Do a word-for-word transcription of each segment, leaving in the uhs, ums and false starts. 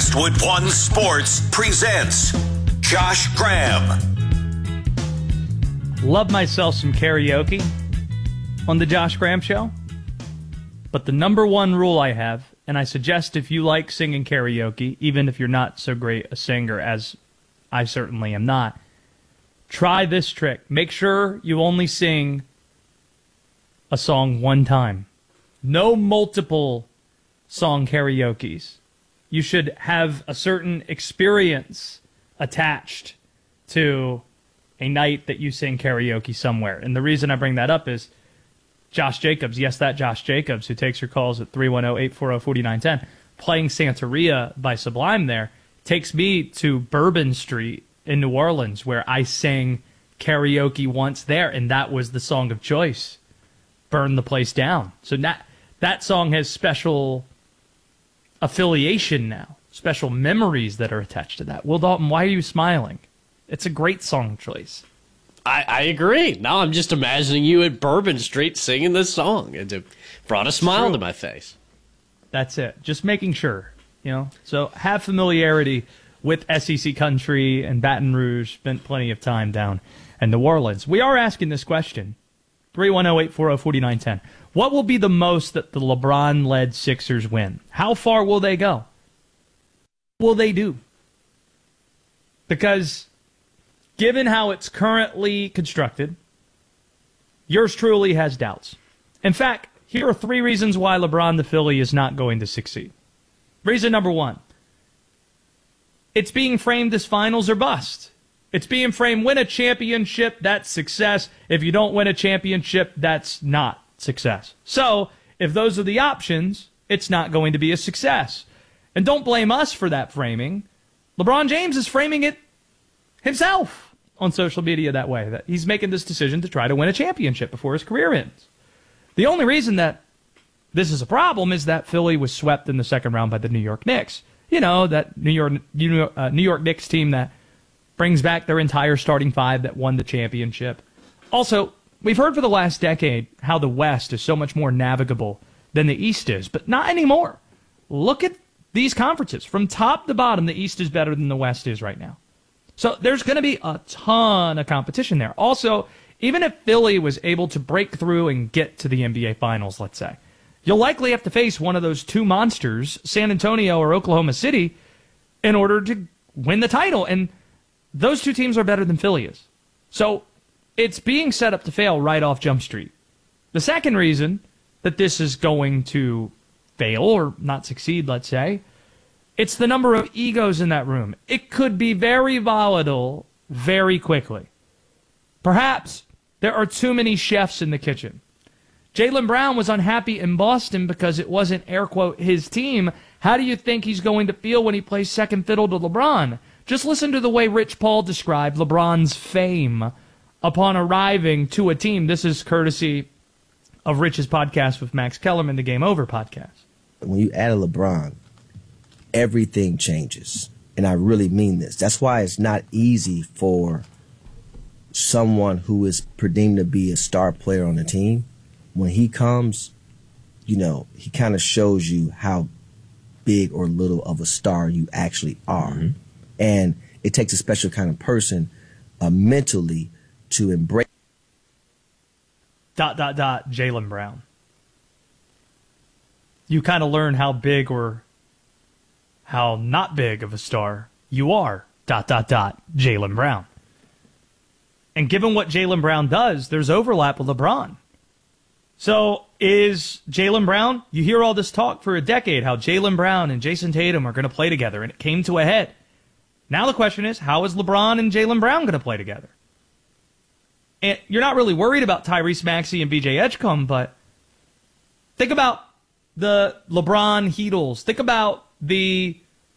Westwood One Sports presents Josh Graham. Love myself some karaoke on the Josh Graham Show. But the number one rule I have, and I suggest if you like singing karaoke, even if you're not so great a singer as I certainly am not, try this trick. Make sure you only sing a song one time. No multiple song karaokes. You should have a certain experience attached to a night that you sing karaoke somewhere. And the reason I bring that up is Josh Jacobs, yes, that Josh Jacobs, who takes your calls at three one zero, eight four zero, four nine one zero, playing Santeria by Sublime there, takes me to Bourbon Street in New Orleans, where I sang karaoke once there, and that was the song of choice, Burn the Place Down. So that, that song has special affiliation now, special memories that are attached to that. Will Dalton, why are you smiling? It's a great song choice. I, I agree. Now I'm just imagining you at Bourbon Street singing this song. It brought a smile True. to my face. That's it. Just making sure, you know. So have familiarity with S E C country and Baton Rouge. Spent plenty of time down in New Orleans. We are asking this question. three one zero, eight four zero, four nine one zero. What will be the most that the LeBron-led Sixers win? How far will they go? What will they do? Because given how it's currently constructed, yours truly has doubts. In fact, here are three reasons why LeBron the Philly is not going to succeed. Reason number one, it's being framed as finals or bust. It's being framed, win a championship, that's success. If you don't win a championship, that's not success. So, if those are the options, it's not going to be a success. And don't blame us for that framing. LeBron James is framing it himself on social media that way, that he's making this decision to try to win a championship before his career ends. The only reason that this is a problem is that Philly was swept in the second round by the New York Knicks. You know, that New York, uh, New York Knicks team that brings back their entire starting five that won the championship. Also, we've heard for the last decade how the West is so much more navigable than the East is, but not anymore. Look at these conferences. From top to bottom, the East is better than the West is right now. So there's going to be a ton of competition there. Also, even if Philly was able to break through and get to the N B A Finals, let's say, you'll likely have to face one of those two monsters, San Antonio or Oklahoma City, in order to win the title. And those two teams are better than Philly is. So it's being set up to fail right off Jump Street. The second reason that this is going to fail or not succeed, let's say, it's the number of egos in that room. It could be very volatile very quickly. Perhaps there are too many chefs in the kitchen. Jaylen Brown was unhappy in Boston because it wasn't, air quote, his team. How do you think he's going to feel when he plays second fiddle to LeBron? Just listen to the way Rich Paul described LeBron's fame upon arriving to a team. This is courtesy of Rich's podcast with Max Kellerman, the Game Over podcast. When you add a LeBron, everything changes. And I really mean this. That's why it's not easy for someone who is predeemed to be a star player on the team. When he comes, you know, he kind of shows you how big or little of a star you actually are. Mm-hmm. And it takes a special kind of person uh, mentally to embrace. Dot, dot, dot, Jaylen Brown. You kind of learn how big or how not big of a star you are, dot, dot, dot, Jaylen Brown. And given what Jaylen Brown does, there's overlap with LeBron. So is Jaylen Brown, you hear all this talk for a decade, how Jaylen Brown and Jason Tatum are going to play together, and it came to a head. Now the question is, how is LeBron and Jaylen Brown going to play together? And you're not really worried about Tyrese Maxey and B J Edgecombe, but think about the LeBron Heatles. Think about the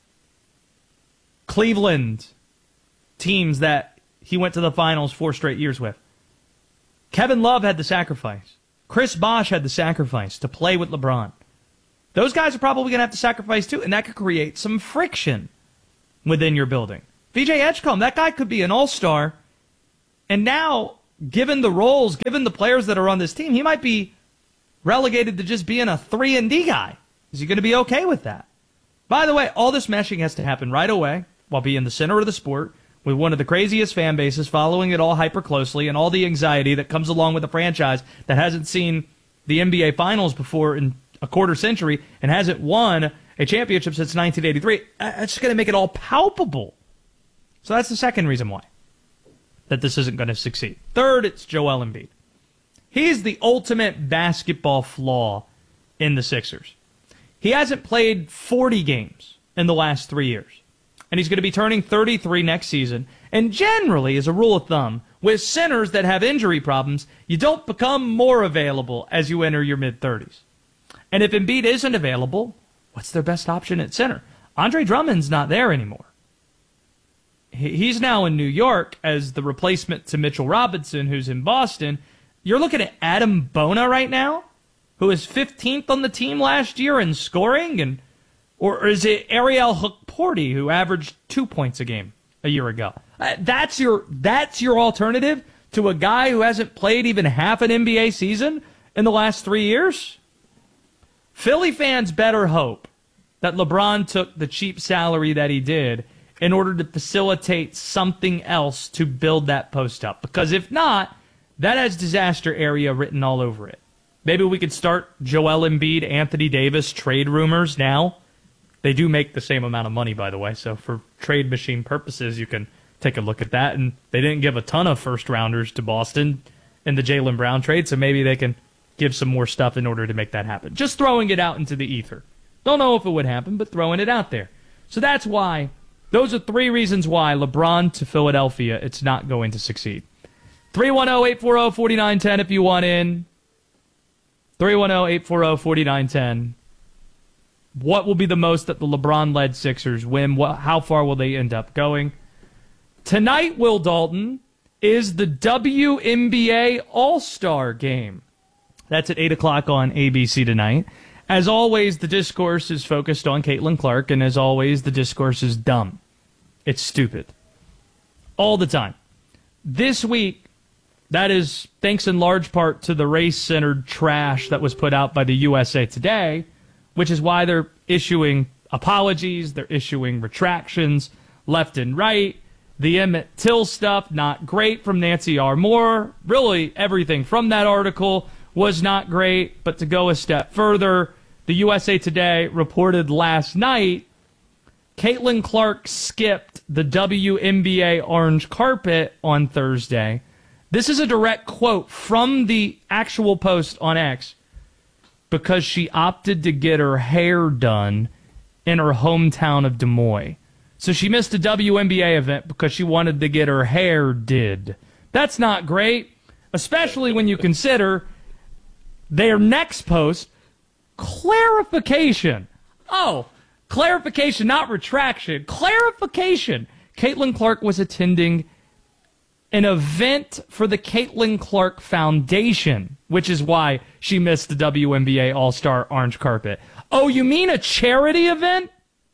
Cleveland teams that he went to the finals four straight years with. Kevin Love had the sacrifice. Chris Bosh had the sacrifice to play with LeBron. Those guys are probably going to have to sacrifice too, and that could create some friction within your building. V J Edgecombe, that guy could be an all-star, and now, given the roles, given the players that are on this team, he might be relegated to just being a three and D guy. Is he going to be okay with that? By the way, all this meshing has to happen right away while being the center of the sport with one of the craziest fan bases following it all hyper closely and all the anxiety that comes along with a franchise that hasn't seen the N B A Finals before in a quarter century and hasn't won a championship since nineteen eighty-three. That's just going to make it all palpable. So that's the second reason why that this isn't going to succeed. Third, it's Joel Embiid. He's the ultimate basketball flaw in the Sixers. He hasn't played forty games in the last three years. And he's going to be turning thirty-three next season. And generally, as a rule of thumb, with centers that have injury problems, you don't become more available as you enter your mid-thirties. And if Embiid isn't available, what's their best option at center? Andre Drummond's not there anymore. He's now in New York as the replacement to Mitchell Robinson, who's in Boston. You're looking at Adam Bona right now, who is fifteenth on the team last year in scoring, and or is it Ariel Hukporti, who averaged two points a game a year ago? Uh, that's your that's your alternative to a guy who hasn't played even half an N B A season in the last three years? Philly fans better hope that LeBron took the cheap salary that he did in order to facilitate something else to build that post up. Because if not, that has disaster area written all over it. Maybe we could start Joel Embiid, Anthony Davis trade rumors now. They do make the same amount of money, by the way, so for trade machine purposes, you can take a look at that. And they didn't give a ton of first-rounders to Boston in the Jaylen Brown trade, so maybe they can give some more stuff in order to make that happen. Just throwing it out into the ether. Don't know if it would happen, but throwing it out there. So that's why, those are three reasons why LeBron to Philadelphia, it's not going to succeed. three one zero, eight four zero, four nine one zero if you want in. three one zero, eight four zero, four nine one zero. What will be the most that the LeBron-led Sixers win? What, how far will they end up going? Tonight, Will Dalton, is the W N B A All-Star Game. That's at eight o'clock on A B C tonight. As always, the discourse is focused on Caitlin Clark, and as always, the discourse is dumb. It's stupid. All the time. This week, that is thanks in large part to the race-centered trash that was put out by the U S A Today, which is why they're issuing apologies, they're issuing retractions left and right. The Emmett Till stuff, not great from Nancy R. Moore. Really, everything from that article was not great. But to go a step further, the U S A Today reported last night Caitlin Clark skipped the W N B A orange carpet on Thursday. This is a direct quote from the actual post on X, because she opted to get her hair done in her hometown of Des Moines. So she missed a W N B A event because she wanted to get her hair did. That's not great, especially when you consider their next post, clarification. Oh, clarification, not retraction. Clarification. Caitlin Clark was attending an event for the Caitlin Clark Foundation, which is why she missed the W N B A All-Star orange carpet. Oh, you mean a charity event?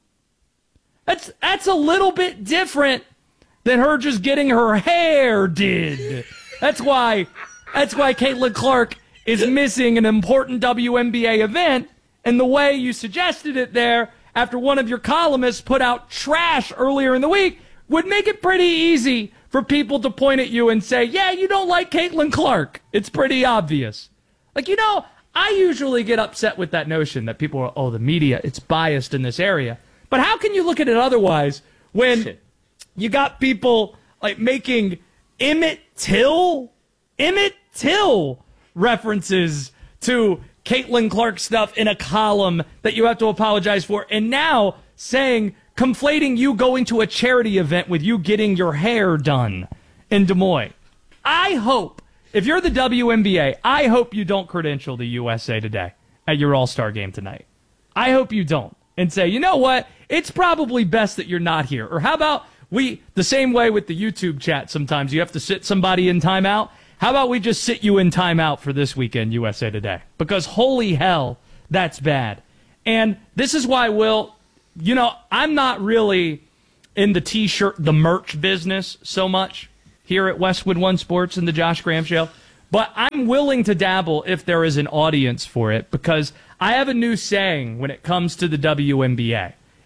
That's that's a little bit different than her just getting her hair did. That's why that's why Caitlin Clark is missing an important W N B A event, and the way you suggested it there after one of your columnists put out trash earlier in the week would make it pretty easy for people to point at you and say, yeah, you don't like Caitlin Clark. It's pretty obvious. Like, you know, I usually get upset with that notion that people are, oh, the media, it's biased in this area. But how can you look at it otherwise when you got people like making Emmett Till, Emmett Till references to Caitlin Clark stuff in a column that you have to apologize for, and now saying, conflating you going to a charity event with you getting your hair done in Des Moines. I hope, if you're the W N B A, I hope you don't credential the U S A Today at your All-Star game tonight. I hope you don't. And say, you know what? It's probably best that you're not here. Or how about we, the same way with the YouTube chat sometimes, you have to sit somebody in timeout. How about we just sit you in timeout for this weekend, U S A Today? Because holy hell, that's bad. And this is why, Will, you know, I'm not really in the T-shirt, the merch business so much here at Westwood One Sports and the Josh Graham Show, but I'm willing to dabble if there is an audience for it, because I have a new saying when it comes to the W N B A.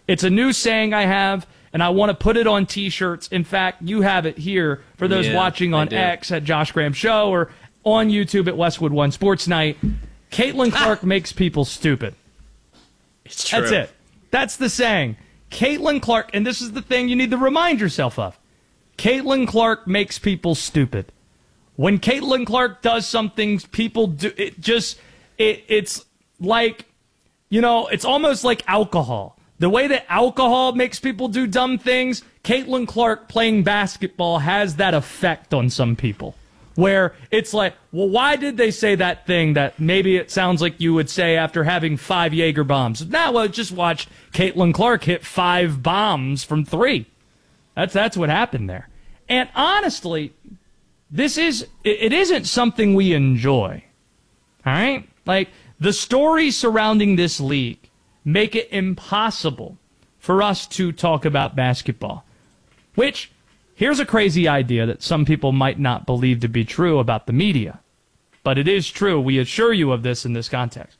It's a new saying I have, and I want to put it on T-shirts. In fact, you have it here for those Yeah, watching on X at Josh Graham Show or on YouTube at Westwood One Sports Night. Caitlin Clark makes people stupid. It's true. That's it. That's the saying. Caitlin Clark, and this is the thing you need to remind yourself of. Caitlin Clark makes people stupid. When Caitlin Clark does something, people do it. Just it. It's like, you know, it's almost like alcohol. The way that alcohol makes people do dumb things, Caitlin Clark playing basketball has that effect on some people. Where it's like, well, why did they say that thing that maybe it sounds like you would say after having five Jaeger bombs? Now, well, just watch Caitlin Clark hit five bombs from three. That's that's what happened there. And honestly, this is it, it isn't something we enjoy. All right? Like, the stories surrounding this league make it impossible for us to talk about basketball. Which, here's a crazy idea that some people might not believe to be true about the media. But it is true. We assure you of this in this context.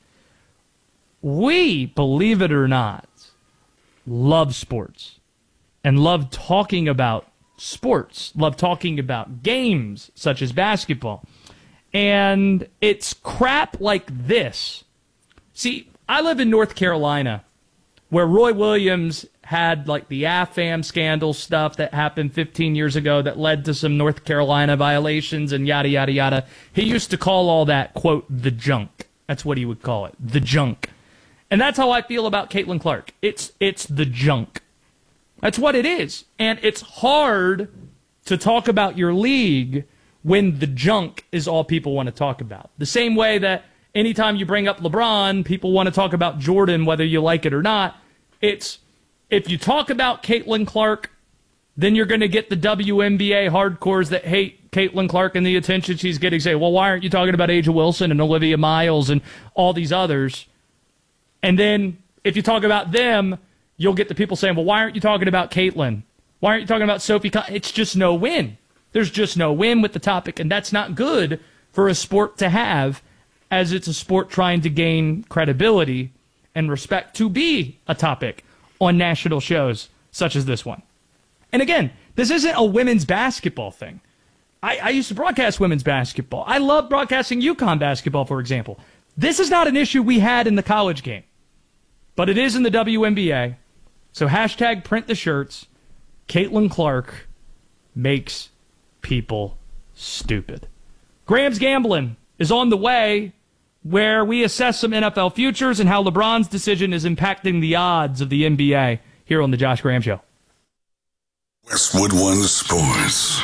We, believe it or not, love sports and love talking about sports, love talking about games such as basketball. And it's crap like this. See, I live in North Carolina, where Roy Williams had like the A F A M scandal stuff that happened fifteen years ago that led to some North Carolina violations and yada, yada, yada. He used to call all that, quote, the junk. That's what he would call it, the junk. And that's how I feel about Caitlin Clark. It's it's the junk. That's what it is. And it's hard to talk about your league when the junk is all people want to talk about. The same way that anytime you bring up LeBron, people want to talk about Jordan, whether you like it or not. It's, if you talk about Caitlin Clark, then you're going to get the W N B A hardcores that hate Caitlin Clark and the attention she's getting. Say, well, why aren't you talking about A'ja Wilson and Olivia Miles and all these others? And then if you talk about them, you'll get the people saying, well, why aren't you talking about Caitlin? Why aren't you talking about Sophie? Con-? It's just no win. There's just no win with the topic, and that's not good for a sport to have, as it's a sport trying to gain credibility and respect to be a topic on national shows such as this one. And again, this isn't a women's basketball thing. I, I used to broadcast women's basketball. I love broadcasting UConn basketball, for example. This is not an issue we had in the college game, but it is in the W N B A. So hashtag print the shirts. Caitlin Clark makes people stupid. Graham's Gambling is on the way, where we assess some N F L futures and how LeBron's decision is impacting the odds of the N B A here on the Josh Graham Show. Westwood One Sports.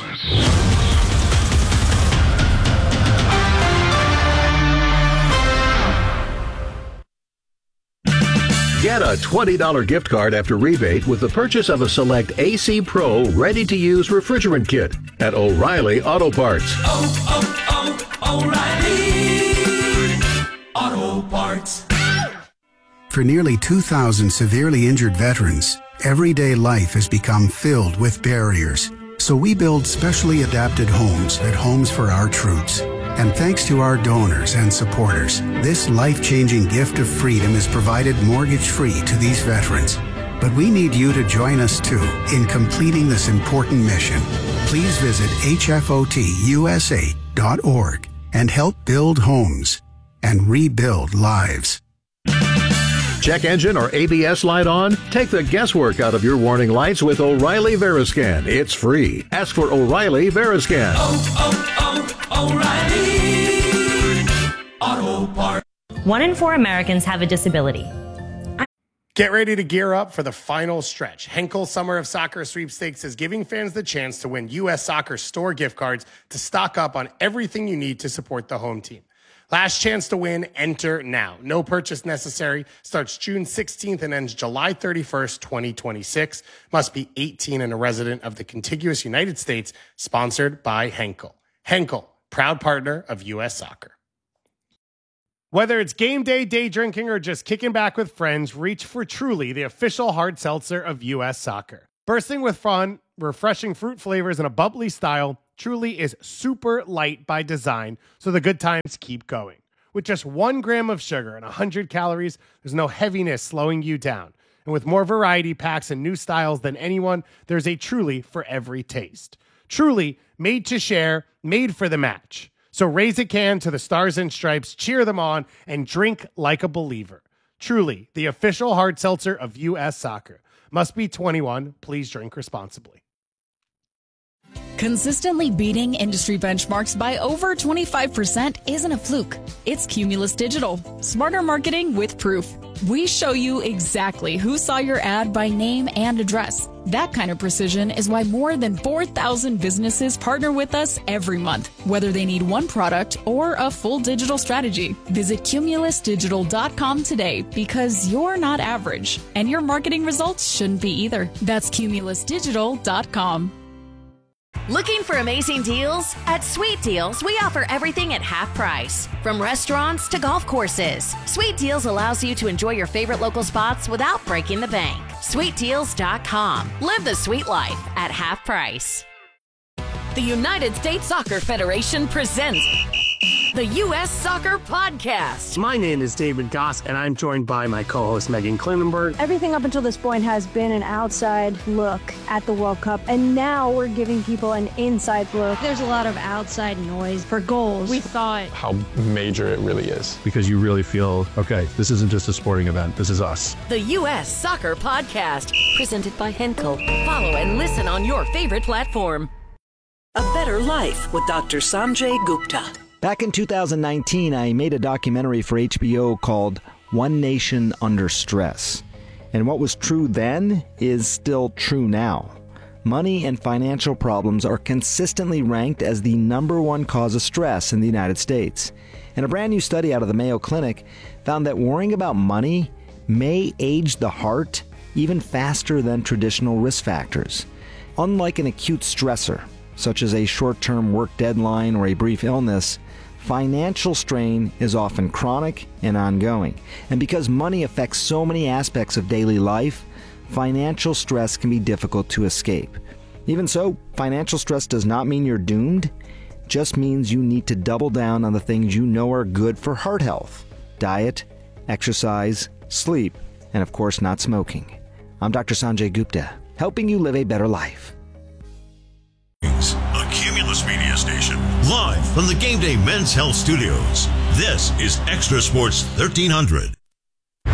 Get a twenty dollars gift card after rebate with the purchase of a select A C Pro ready-to-use refrigerant kit at O'Reilly Auto Parts. Oh, oh, oh, O'Reilly Auto Parts. For nearly two thousand severely injured veterans, everyday life has become filled with barriers. So we build specially adapted homes at Homes for Our Troops. And thanks to our donors and supporters, this life-changing gift of freedom is provided mortgage-free to these veterans. But we need you to join us, too, in completing this important mission. Please visit H F O T U S A dot org and help build homes and rebuild lives. Check engine or A B S light on? Take the guesswork out of your warning lights with O'Reilly Veriscan. It's free. Ask for O'Reilly Veriscan. Oh, oh, oh, O'Reilly Auto Parts. One in four Americans have a disability. Get ready to gear up for the final stretch. Henkel Summer of Soccer Sweepstakes is giving fans the chance to win U S Soccer store gift cards to stock up on everything you need to support the home team. Last chance to win, enter now. No purchase necessary. Starts June sixteenth and ends July thirty-first, twenty twenty-six. Must be eighteen and a resident of the contiguous United States. Sponsored by Henkel. Henkel, proud partner of U S Soccer. Whether it's game day, day drinking, or just kicking back with friends, reach for Truly, the official hard seltzer of U S Soccer. Bursting with fun, refreshing fruit flavors, and a bubbly style, Truly is super light by design, so the good times keep going. With just one gram of sugar and one hundred calories, there's no heaviness slowing you down. And with more variety packs and new styles than anyone, there's a Truly for every taste. Truly, made to share, made for the match. So raise a can to the Stars and Stripes, cheer them on, and drink like a believer. Truly, the official hard seltzer of U S Soccer. Must be twenty-one. Please drink responsibly. Consistently beating industry benchmarks by over twenty-five percent isn't a fluke. It's Cumulus Digital. Smarter marketing with proof. We show you exactly who saw your ad by name and address. That kind of precision is why more than four thousand businesses partner with us every month, whether they need one product or a full digital strategy. Visit cumulus digital dot com today because you're not average, and your marketing results shouldn't be either. That's cumulus digital dot com. Looking for amazing deals? At Sweet Deals, we offer everything at half price. From restaurants to golf courses, Sweet Deals allows you to enjoy your favorite local spots without breaking the bank. sweet deals dot com. Live the sweet life at half price. The United States Soccer Federation presents the U S Soccer Podcast. My name is David Goss, and I'm joined by my co-host Megan Klinenberg. Everything up until this point has been an outside look at the World Cup, and now we're giving people an inside look. There's a lot of outside noise for goals. We thought how major it really is. Because you really feel, okay, this isn't just a sporting event, this is us. The U S Soccer Podcast, presented by Henkel. Follow and listen on your favorite platform. A Better Life with Doctor Sanjay Gupta. Back in two thousand nineteen, I made a documentary for H B O called One Nation Under Stress. And what was true then is still true now. Money and financial problems are consistently ranked as the number one cause of stress in the United States. And a brand new study out of the Mayo Clinic found that worrying about money may age the heart even faster than traditional risk factors. Unlike an acute stressor, such as a short-term work deadline or a brief illness, financial strain is often chronic and ongoing. And because money affects so many aspects of daily life, financial stress can be difficult to escape. Even so, financial stress does not mean you're doomed. It just means you need to double down on the things you know are good for heart health: diet, exercise, sleep, and of course not smoking. I'm Doctor Sanjay Gupta, helping you live a better life. A Cumulus Media Station, live from the Game Day Men's Health Studios. This is Extra Sports thirteen hundred.